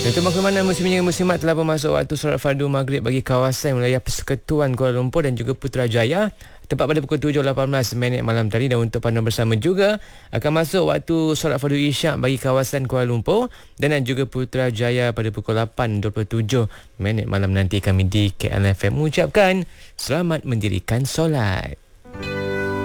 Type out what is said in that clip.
Untuk makluman musim muslimat telah bermasuk waktu solat fardu maghrib bagi kawasan wilayah Persekutuan Kuala Lumpur dan juga Putrajaya tepat pada pukul 7.18 malam tadi. Dan untuk panduan bersama juga akan masuk waktu solat fardu isyak bagi kawasan Kuala Lumpur dan juga Putrajaya pada pukul 8.27 malam nanti. Kami di KLFM mengucapkan selamat mendirikan solat.